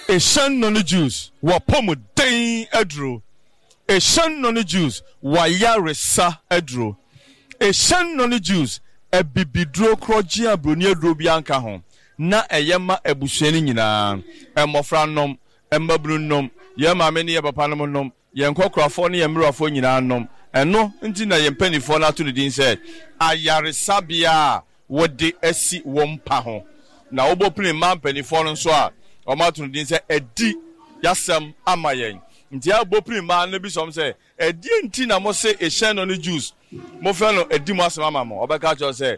Eshan noni juice wa pomu den edro. Eshan noni juice wa yaresa edro. Eshan noni juice ebibidro krojia broni edro bianka ho. Na eyema ebusuani nyina. Emofra nom, embabru nom, ye maame ne ye papa nom, ye nkokrafo ne ye mmerafo nyina nom. Eno nti na ye mpanifo na to ne din se ayaresa bia wode asi wompa ho. Na obopini mampanifo no so a omato din se edi yasem amayen nti abopri ma na bi som se edi nti na mo se ehyen no juice mo fe no edi mo asem amamo obeka cho se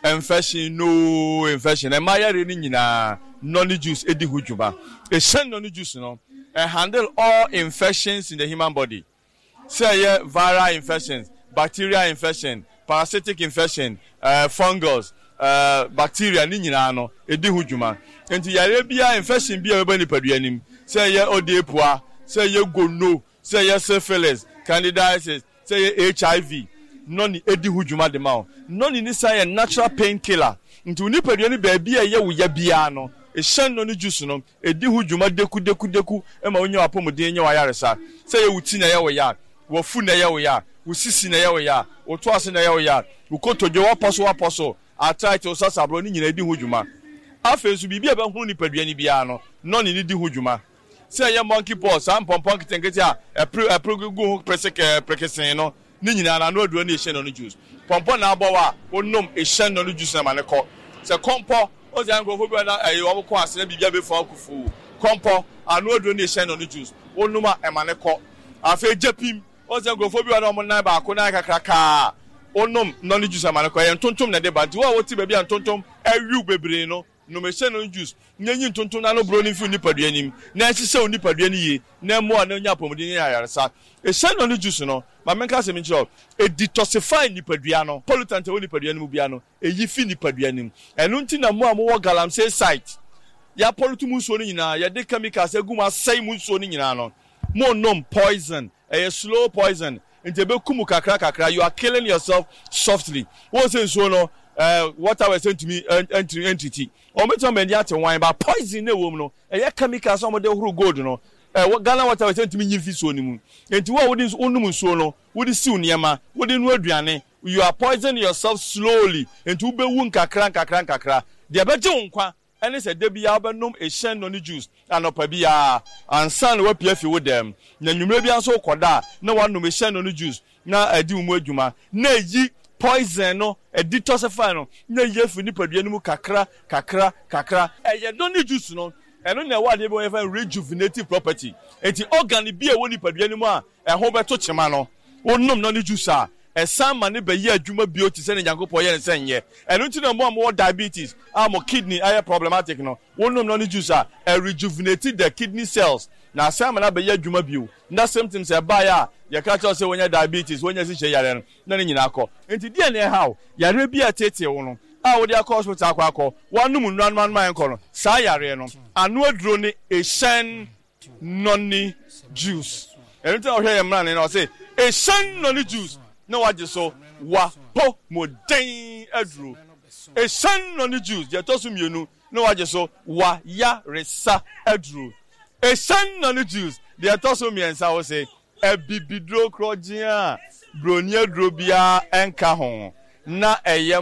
infection e mayare ni nyina no juice edi hujuma ehyen no juice no handle all infections in the human body, say viral infections, bacterial infection, parasitic infection, fungus, bacteria ni nyina no edi hujuma enti yare bia infection bia be ni paduanim say ye odepua, say ye gono, say ye syphilis, candidiasis, say ye HIV no ni edi hujuma de ma no ni say natural painkiller enti ni paduani ba bia ye wo ya bia no ehyen no ni juice no edi hujuma deku e ma onye apomuden nye wa yaresa say ye wuti na ye wo ya wo fu na ye wo ya wo sisi na ye wo ya wo to ase na ye wo ya wo kotojo wa poso atite osasabro ni nyina edi hujuma afensu bibia be hu ni paduani bia no ni di hujuma say ye monkey pox am pompon kitenkete a eprogugu prekesen no ni nyina na no aduro ni ehyen no juice pompon na abowa onom ehyen no juice na maneko say kompo o say angofo bia na wo ko ase bibia be fa akufu kompo anu aduro ni ehyen no juice onuma emaneko afa ejepim o say angofo bia na omo nan ba ko na kakraka onom no juice amaneko ye ntontom na de ba di wo ti ba bia ntontom awiu bebre no no me say no juice nyanyi ntontom na no bro ni fi ni paduanim na ehise oni paduani ye na mo na nya pomodin ya yaresa e say no juice no ma menka se mincho e detoxify ni padua no pollutant oni paduani mu bia no e yi fi ni paduanim enu nti na mo wo galamsey site ya pollutum so ni nyina ya de chemicals egum asai mu so ni nyina no mo nom poison a slow poison nti be kumu kakra you are killing yourself softly wo say so no what I sent to me entity o meto me dia te wan ba poison na wo mu no e chemicals o mo de huru gold no Ghana what I sent to me nyifi so ni mu enti wo wodi onum so no wodi siw niema wodi nu aduane you are poisoning yourself slowly enti wo be wu nkakra de be je nkwa ene se de bia be nom ehyen no ni juice anopa bia ansan wa pia fi wo dem na nwumre bia so koda na wa nom ehyen no ni juice na adi mu adwuma na yi poison no a detoxify no na yefu ni paduani mu kakra eye no ni juice no eno na wa de be even rejuvenative property enti organ bi e woni paduani mu a ho beto chema no wonnom no ni juice a esam ma ne be ye adwuma bi o ti se ne Yankopɔ ye nsenye eno nti na mo diabetes mo kidney aye problematic no wonnom no ni juice a rejuvenate the kidney cells na asam na be ye adwuma bi o na symptoms e ba ya ye ka cho se wonya diabetes wonya si che yare no na ne nyina akọ enti die na how yare bi atete wo no a wo de akọ hospital akọ wanum nnuan man kọ no sa yare no anu aduro ne ehyen noni juice enti o hwe ye mra ne no say ehyen noni juice na waje so wa po moden aduro ehyen noni juice je to so mienu na waje so wa ya resa aduro ehyen noni juice de to so miensa wo say ebibidro krojia bronia drobia enka ho na eye